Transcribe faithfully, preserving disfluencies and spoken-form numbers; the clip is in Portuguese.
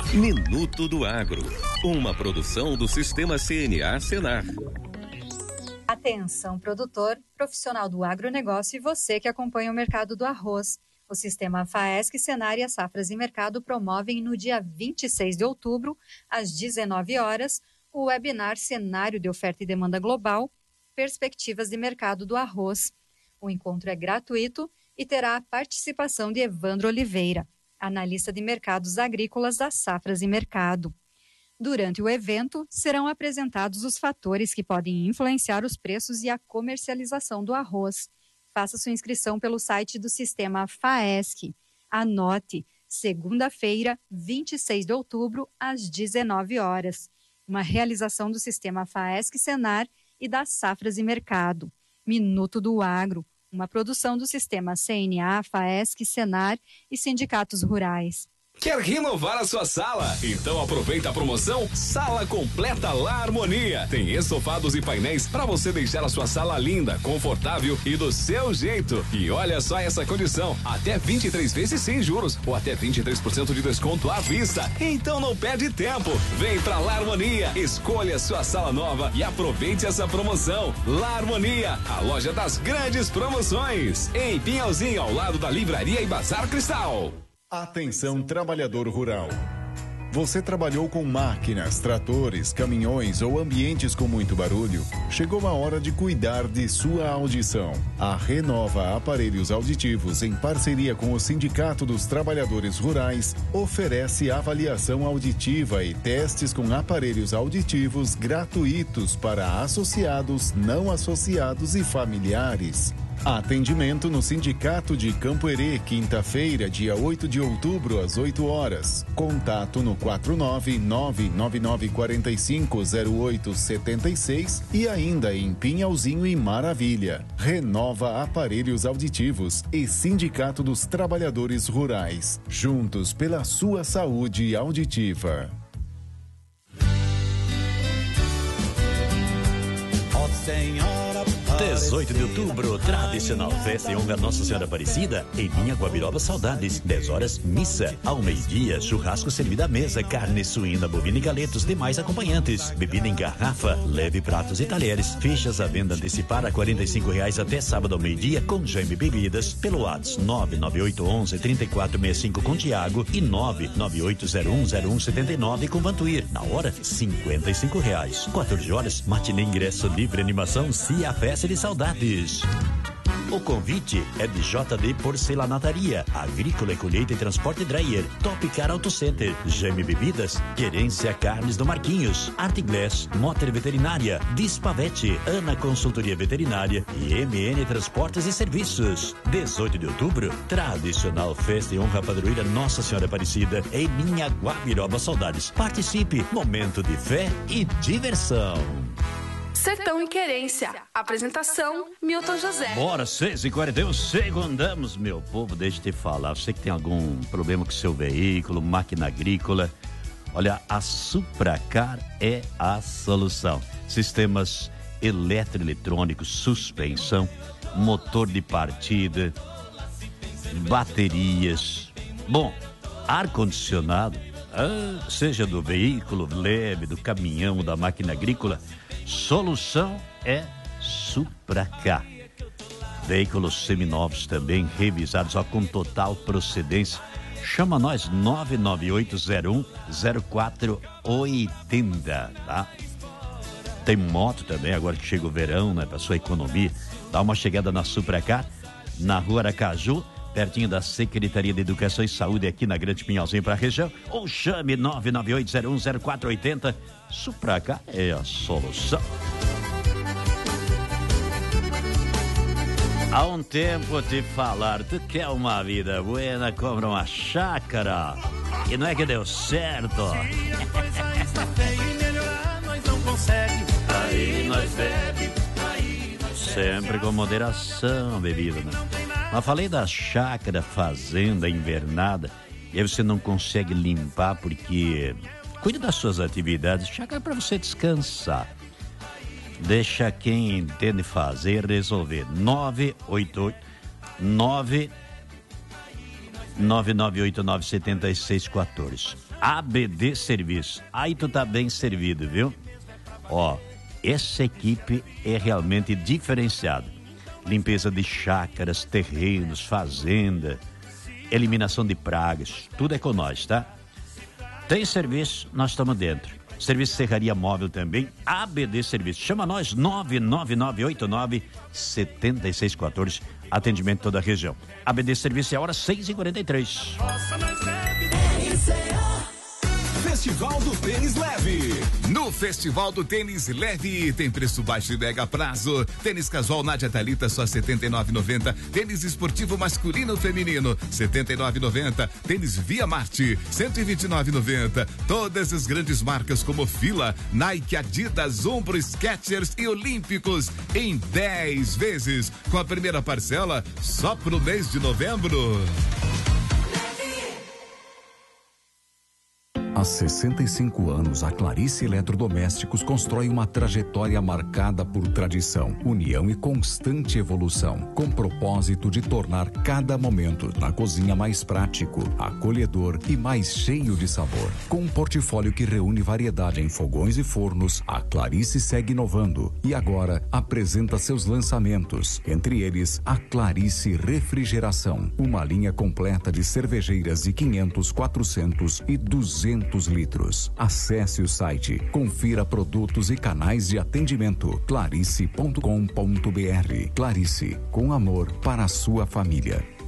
Minuto do Agro, uma produção do Sistema C N A Senar. Atenção, produtor, profissional do agronegócio e você que acompanha o mercado do arroz. O Sistema FAESC, Senar e as Safras e Mercado promovem no dia vinte e seis de outubro, às dezenove horas, o webinar Cenário de Oferta e Demanda Global, Perspectivas de Mercado do Arroz. O encontro é gratuito e terá a participação de Evandro Oliveira, analista de mercados agrícolas das Safras e Mercado. Durante o evento, serão apresentados os fatores que podem influenciar os preços e a comercialização do arroz. Faça sua inscrição pelo site do Sistema FAESC. Anote, segunda-feira, vinte e seis de outubro, às dezenove horas. Uma realização do Sistema FAESC Senar e das Safras e Mercado. Minuto do Agro, uma produção do Sistema C N A, FAESC, Senar e sindicatos rurais. Quer renovar a sua sala? Então aproveita a promoção Sala Completa La Harmonia. Tem estofados e painéis para você deixar a sua sala linda, confortável e do seu jeito. E olha só essa condição, até vinte e três vezes sem juros ou até vinte e três por cento de desconto à vista. Então não perde tempo. Vem pra La Harmonia, escolha sua sala nova e aproveite essa promoção. La Harmonia, a loja das grandes promoções. Em Pinhalzinho, ao lado da Livraria e Bazar Cristal. Atenção, trabalhador rural. Você trabalhou com máquinas, tratores, caminhões ou ambientes com muito barulho? Chegou a hora de cuidar de sua audição. A Renova Aparelhos Auditivos, em parceria com o Sindicato dos Trabalhadores Rurais, oferece avaliação auditiva e testes com aparelhos auditivos gratuitos para associados, não associados e familiares. Atendimento no Sindicato de Campoerê, quinta-feira, dia oito de outubro, às oito horas. Contato no quatro nove nove nove nove quatro cinco zero oito sete seis e ainda em Pinhalzinho e Maravilha. Renova Aparelhos Auditivos e Sindicato dos Trabalhadores Rurais. Juntos pela sua saúde auditiva. Ó Senhora, dezoito de outubro, tradicional festa em honra a Nossa Senhora Aparecida, em Linha Guabiroba Saudades. dez horas, missa. Ao meio-dia, churrasco servido à mesa, carne suína, bovina e galetos, demais acompanhantes. Bebida em garrafa, leve pratos e talheres. Fichas à venda antecipada a quarenta e cinco reais até sábado ao meio-dia, com Jaime Bebidas, pelo WhatsApp nove nove oito um um três quatro seis cinco com Tiago e nove nove oito zero um zero um sete nove com Vantuir. Na hora, cinquenta e cinco reais. quatorze horas, matinê ingresso livre, animação, se a festa de saudades. O convite é de J D Porcelanataria, Agrícola e Colheita e Transporte Dreyer, Top Car Auto Center, Geme Bebidas, Querência Carnes do Marquinhos, Artiglass, Motor Veterinária, Dispavete, Ana Consultoria Veterinária e M N Transportes e Serviços. dezoito de outubro, tradicional festa em honra à padroeira Nossa Senhora Aparecida, em Minha Guabiroba Saudades. Participe, momento de fé e diversão. Sertão e Querência. Apresentação, Milton José. Bora, seis e quarenta e um, segundamos, meu povo. Deixa eu te falar, você que tem algum problema com seu veículo, máquina agrícola, olha, a Supracar é a solução. Sistemas eletroeletrônicos, suspensão, motor de partida, baterias, bom, ar-condicionado, ah, seja do veículo leve, do caminhão, da máquina agrícola, solução é Supracar. Veículos seminovos também revisados, ó, com total procedência. Chama nós nove nove oito zero um zero quatro oito zero, tá? Tem moto também, agora que chega o verão, né, para sua economia. Dá uma chegada na Supracar, na Rua Aracaju, pertinho da Secretaria de Educação e Saúde, aqui na Grande Pinhalzinho para a região, ou chame nove nove oito zero um zero quatro oito zero. Supracar é a solução. Há um tempo te falar, tu quer uma vida buena, compra uma chácara, e não é que deu certo. Se a coisa está feia e melhorar, nós não consegue. Aí nós bebe, aí nós sempre com moderação, bebida, né? Mas falei da chácara, fazenda, invernada, e aí você não consegue limpar porque cuida das suas atividades. Chácara é para você descansar. Deixa quem entende fazer resolver. nove oito oito nove nove nove oito nove sete seis um quatro. A B D Serviço. Aí tu tá bem servido, viu? Ó, essa equipe é realmente diferenciada. Limpeza de chácaras, terrenos, fazenda, eliminação de pragas, tudo é com nós, tá? Tem serviço, nós estamos dentro. Serviço de serraria móvel também, A B D Serviço. Chama nós, nove nove nove oito nove sete seis um quatro. Atendimento em toda a região. A B D Serviço é a hora seis e quarenta e três. Festival do Tênis Leve. No Festival do Tênis Leve tem preço baixo e mega prazo. Tênis casual Nádia Thalita só setenta e nove reais e noventa centavos. Tênis esportivo masculino feminino setenta e nove reais e noventa centavos. Tênis Via Marte cento e vinte e nove reais e noventa centavos. Todas as grandes marcas como Fila, Nike, Adidas, Umbro, Skechers e Olímpicos em dez vezes com a primeira parcela só pro mês de novembro. Há sessenta e cinco anos, a Clarice Eletrodomésticos constrói uma trajetória marcada por tradição, união e constante evolução, com propósito de tornar cada momento na cozinha mais prático, acolhedor e mais cheio de sabor. Com um portfólio que reúne variedade em fogões e fornos, a Clarice segue inovando e agora apresenta seus lançamentos, entre eles a Clarice Refrigeração, uma linha completa de cervejeiras de quinhentos, quatrocentos e duzentos litros. Acesse o site, confira produtos e canais de atendimento clarice ponto com ponto br. Clarice, com amor para a sua família.